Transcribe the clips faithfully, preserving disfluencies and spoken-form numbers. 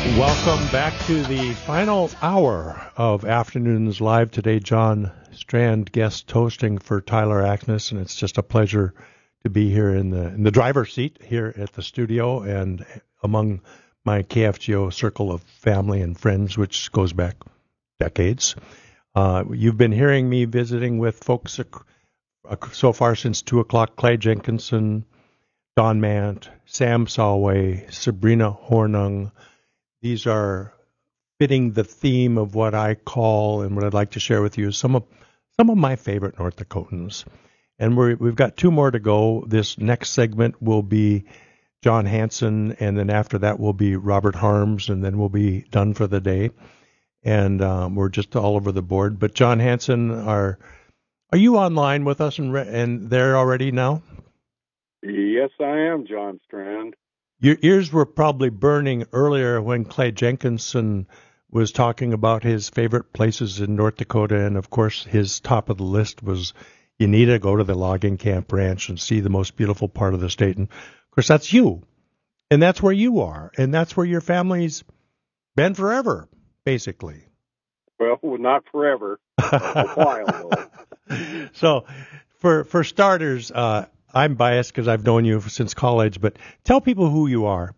Welcome back to the final hour of Afternoons Live. Today, John Strand guest hosting for Tyler Ackness, and it's just a pleasure to be here in the in the driver's seat here at the studio and among my K F G O circle of family and friends, which goes back decades. Uh, you've been hearing me visiting with folks uh, so far since two o'clock: Clay Jenkinson, Don Mant, Sam Solway, Sabrina Hornung. These are fitting the theme of what I call and what I'd like to share with you some of some of my favorite North Dakotans. And we're, we've got two more to go. This next segment will be John Hanson, and then after that will be Robert Harms, and then we'll be done for the day. And um, we're just all over the board. But John Hanson, are are you online with us and, re- and there already now? Yes, I am, John Strand. Your ears were probably burning earlier when Clay Jenkinson was talking about his favorite places in North Dakota, and of course his top of the list was you need to go to the logging camp ranch and see the most beautiful part of the state. And of course that's you, and that's where you are, and that's where your family's been forever, basically. Well, not forever, a while though. So, for for starters, uh, I'm biased because I've known you since college, but tell people who you are.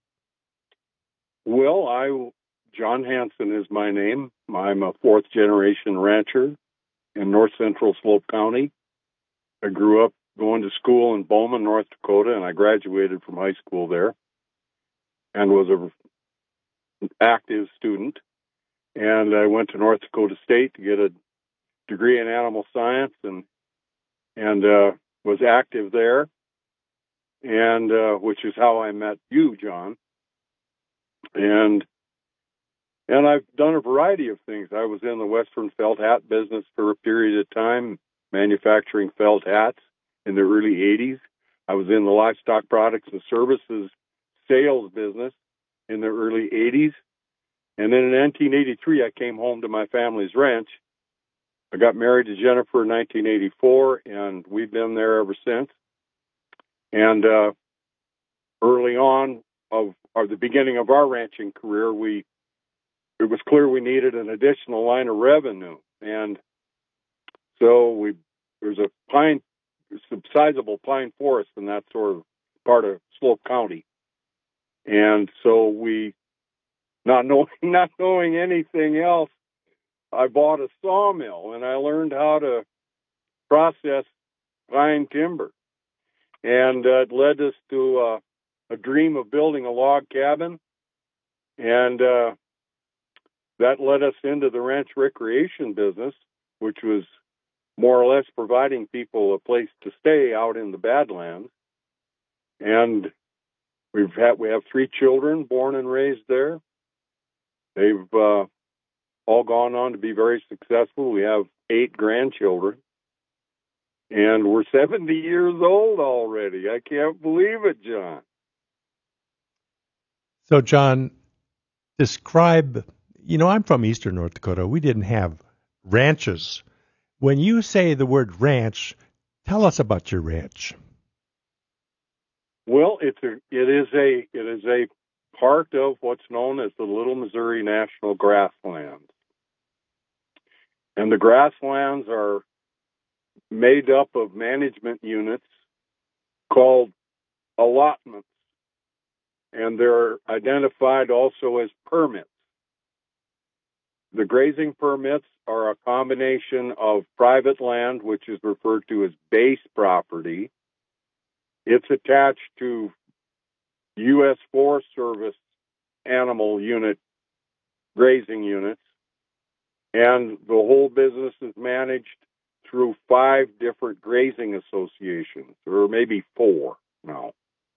Well, I John Hanson is my name. I'm a fourth generation rancher in north central Slope County. I grew up going to school in Bowman, North Dakota, and I graduated from high school there and was a, an active student. And I went to North Dakota State to get a degree in animal science and and uh, was active there, and uh, which is how I met you, John. And and I've done a variety of things. I was in the Western felt hat business for a period of time, manufacturing felt hats in the early eighties. I was in the livestock products and services sales business in the early eighties. And then in nineteen eighty-three, I came home to my family's ranch. I got married to Jennifer in nineteen eighty-four, and we've been there ever since. And uh, early on of or the beginning of our ranching career, we it was clear we needed an additional line of revenue, and so we there's a pine, some sizable pine forest in that sort of part of Slope County, and so we, not knowing not knowing anything else, I bought a sawmill and I learned how to process pine timber, and uh, it led us to uh, a dream of building a log cabin, and uh, that led us into the ranch recreation business, which was more or less providing people a place to stay out in the Badlands. And we've had we have three children born and raised there. They've uh, all gone on to be very successful. We have eight grandchildren, and we're seventy years old already. I can't believe it, John. So, John, describe, you know, I'm from eastern North Dakota. We didn't have ranches. When you say the word ranch, tell us about your ranch. Well, it's a, it is a, it is a part of what's known as the Little Missouri National Grasslands. And the grasslands are made up of management units called allotments. And they're identified also as permits. The grazing permits are a combination of private land, which is referred to as base property. It's attached to U S Forest Service animal unit grazing units, and the whole business is managed through five different grazing associations, or maybe four now.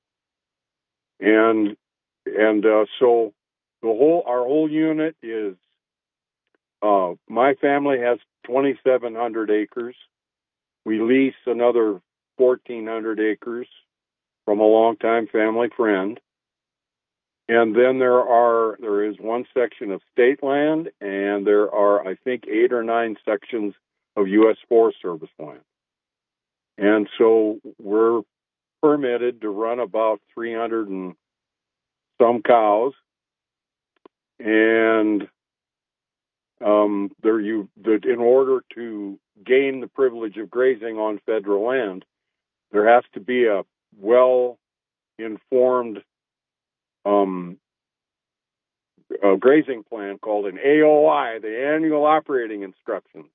And and uh, so the whole our whole unit is. Uh, my family has twenty-seven hundred acres. We lease another fourteen hundred acres from a longtime family friend. And then there are there is one section of state land, and there are, I think, eight or nine sections of U S Forest Service land. And so we're permitted to run about three hundred and some cows. and um, there you that in order to gain the privilege of grazing on federal land, there has to be a well-informed um, uh, grazing plan called an A O I, the Annual Operating Instructions.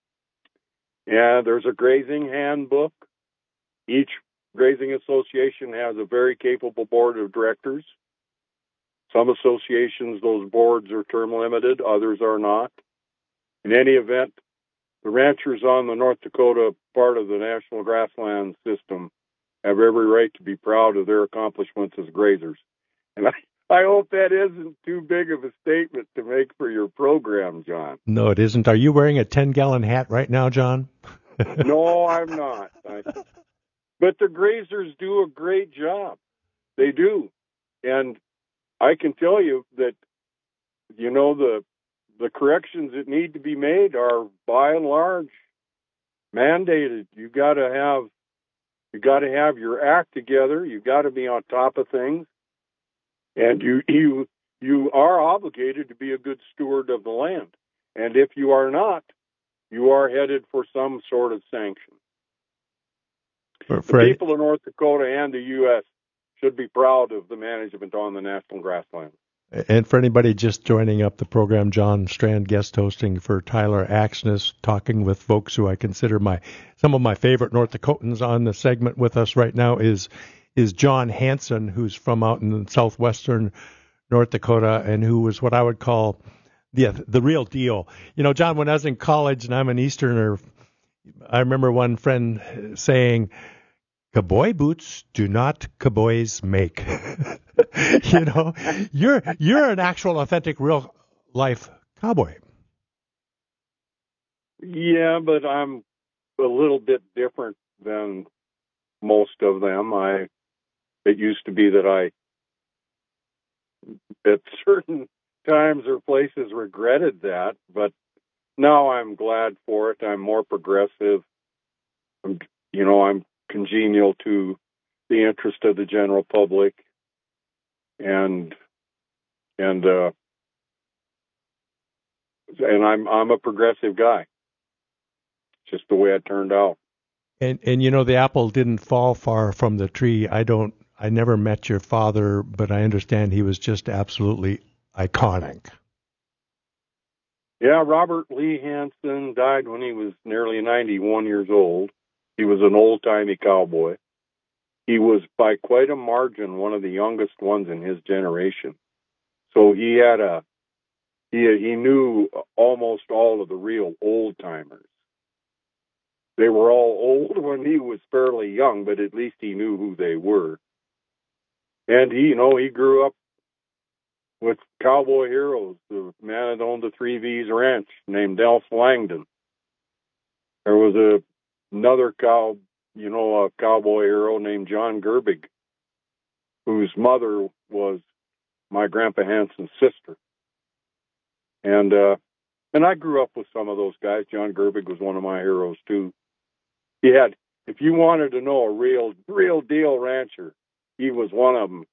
And there's a grazing handbook. Each grazing association has a very capable board of directors. Some associations, those boards are term limited, others are not. In any event, the ranchers on the North Dakota part of the National Grassland System have every right to be proud of their accomplishments as grazers. And I, I hope that isn't too big of a statement to make for your program, John. No, it isn't. Are you wearing a ten-gallon hat right now, John? No, I'm not. I, but the grazers do a great job. They do. And I can tell you that, you know, the the corrections that need to be made are by and large mandated. You got to have you got to have your act together. You got to be on top of things, and you you you are obligated to be a good steward of the land. And if you are not, you are headed for some sort of sanction. For, The for people of North Dakota and the U S should be proud of the management on the national grasslands. And for anybody just joining up the program, John Strand guest hosting for Tyler Axness, talking with folks who I consider my some of my favorite North Dakotans. On the segment with us right now is is John Hanson, who's from out in southwestern North Dakota and who was what I would call the the real deal. You know, John, when I was in college and I'm an Easterner, I remember one friend saying, "Cowboy boots do not cowboys make." You know, you're you're an actual, authentic, real life cowboy. Yeah, but I'm a little bit different than most of them. I it used to be that I, at certain times or places, regretted that, but now I'm glad for it. I'm more progressive. I'm, you know, I'm congenial to the interest of the general public, and and uh, and I'm I'm a progressive guy. It's just the way it turned out. And and you know, the apple didn't fall far from the tree. I don't. I never met your father, but I understand he was just absolutely iconic. Yeah, Robert Lee Hanson died when he was nearly ninety-one years old. He was an old-timey cowboy. He was by quite a margin one of the youngest ones in his generation. So he had a he he knew almost all of the real old-timers. They were all old when he was fairly young, but at least he knew who they were. And he, you know, he grew up with cowboy heroes. The man that owned the Three V's Ranch named Elf Langdon. There was a another cow, you know, a cowboy hero named John Gerbig, whose mother was my Grandpa Hanson's sister. And uh, and I grew up with some of those guys. John Gerbig was one of my heroes too. He had, if you wanted to know a real, real deal rancher, he was one of them.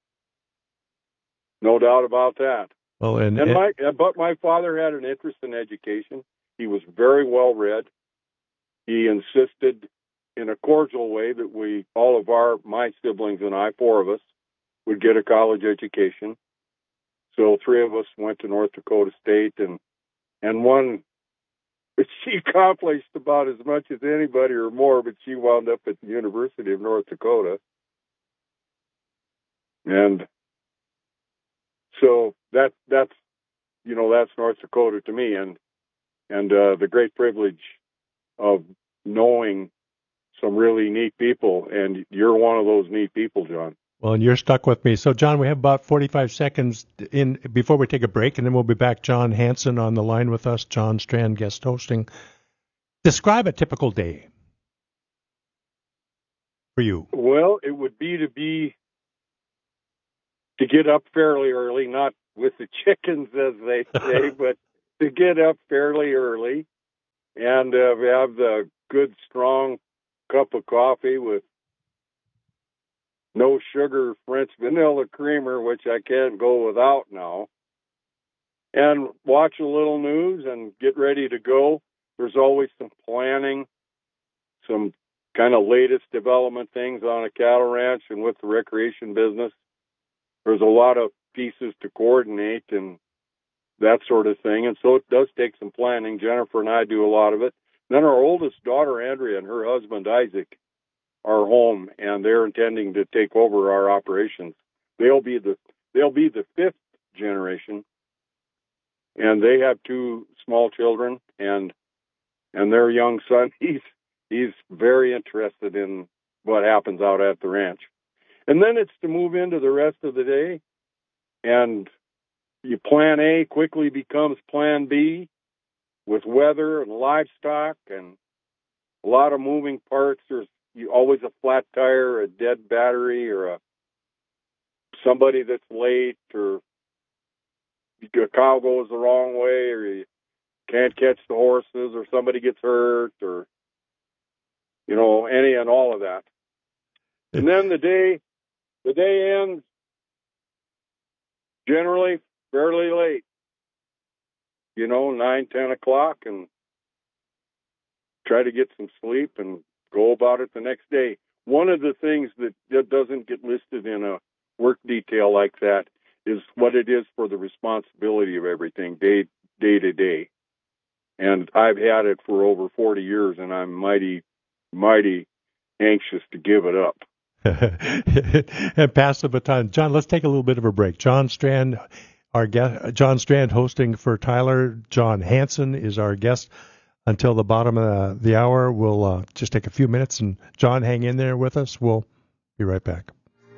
No doubt about that. Well, and, and and my, but my father had an interest in education. He was very well read. He insisted in a cordial way that we, all of our, my siblings and I, four of us, would get a college education. So three of us went to North Dakota State, and and one, she accomplished about as much as anybody or more, but she wound up at the University of North Dakota. And so that that's, you know, that's North Dakota to me, and and uh, the great privilege of knowing some really neat people, and you're one of those neat people, John. Well, and you're stuck with me. So, John, we have about forty-five seconds in before we take a break, and then we'll be back. John Hanson on the line with us, John Strand guest hosting. Describe a typical day for you. Well, it would be to be to get up fairly early, not with the chickens, as they say, but to get up fairly early and uh, have the good, strong cup of coffee with no sugar French vanilla creamer, which I can't go without now. and watch a little news and get ready to go. There's always some planning, some kind of latest development things on a cattle ranch and with the recreation business. There's a lot of pieces to coordinate and that sort of thing. And so it does take some planning. Jennifer and I do a lot of it. Then our oldest daughter, Andrea, and her husband, Isaac, are home, and they're intending to take over our operations. They'll be the they'll be the fifth generation, and they have two small children, and and their young son, he's he's very interested in what happens out at the ranch. And then it's to move into the rest of the day, and you plan A quickly becomes plan B with weather and livestock and a lot of moving parts. There's you, always a flat tire, a dead battery, or a somebody that's late, or a cow goes the wrong way, or you can't catch the horses, or somebody gets hurt, or, you know, any and all of that. And then the day, the day ends generally fairly late, you know, nine, ten o'clock, and try to get some sleep and go about it the next day. One of the things that, that doesn't get listed in a work detail like that is what it is for the responsibility of everything day, day to day. And I've had it for over forty years, and I'm mighty, mighty anxious to give it up. And pass the baton. John, let's take a little bit of a break. John Strand, our guest, John Strand hosting for Tyler. John Hanson is our guest until the bottom of the hour. We'll uh, just take a few minutes, and John, hang in there with us. We'll be right back.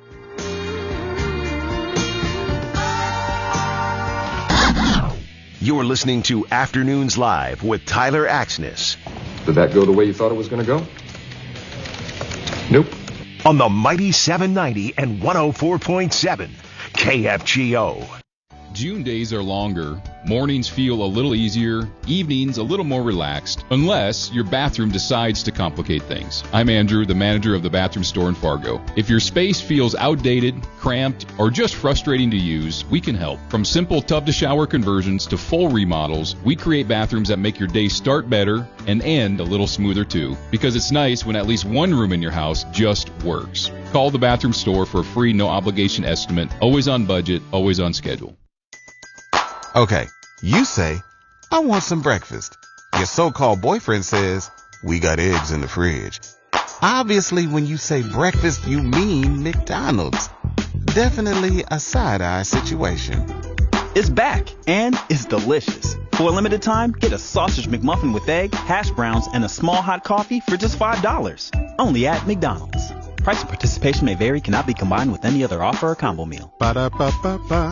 You're listening to Afternoons Live with Tyler Axness. Did that go the way you thought it was going to go? Nope. On the Mighty seven ninety and one oh four point seven K F G O. June days are longer, mornings feel a little easier, evenings a little more relaxed, unless your bathroom decides to complicate things. I'm Andrew, the manager of the bathroom store in Fargo. If your space feels outdated, cramped, or just frustrating to use, we can help. From simple tub-to-shower conversions to full remodels, we create bathrooms that make your day start better and end a little smoother too, because it's nice when at least one room in your house just works. Call the bathroom store for a free no-obligation estimate, always on budget, always on schedule. Okay, you say, I want some breakfast. Your so-called boyfriend says, we got eggs in the fridge. Obviously, when you say breakfast, you mean McDonald's. Definitely a side-eye situation. It's back, and it's delicious. For a limited time, get a sausage McMuffin with egg, hash browns, and a small hot coffee for just five dollars. Only at McDonald's. Price and participation may vary, cannot be combined with any other offer or combo meal. Ba-da-ba-ba-ba.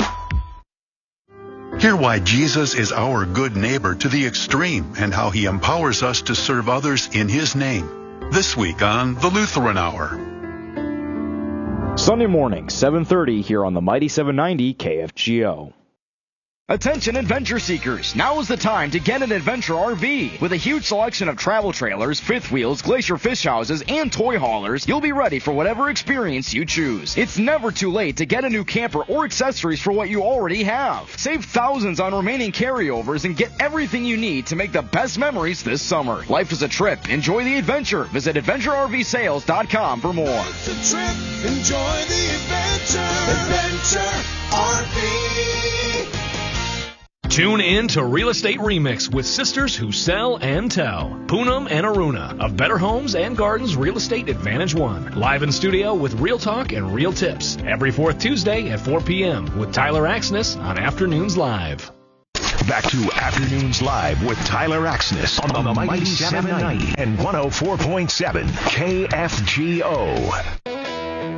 Hear why Jesus is our good neighbor to the extreme and how he empowers us to serve others in his name. This week on The Lutheran Hour. Sunday morning, seven thirty here on the Mighty seven ninety K F G O. Attention adventure seekers, now is the time to get an adventure R V. With a huge selection of travel trailers, fifth wheels, glacier fish houses, and toy haulers, you'll be ready for whatever experience you choose. It's never too late to get a new camper or accessories for what you already have. Save thousands on remaining carryovers and get everything you need to make the best memories this summer. Life is a trip. Enjoy the adventure. Visit adventure R V sales dot com for more. It's a trip. Enjoy the adventure. Adventure R V. Tune in to Real Estate Remix with sisters who sell and tell. Poonam and Aruna of Better Homes and Gardens Real Estate Advantage One. Live in studio with real talk and real tips. Every fourth Tuesday at four p.m. with Tyler Axness on Afternoons Live. Back to Afternoons Live with Tyler Axness on, on the Mighty seven ninety and one oh four point seven K F G O.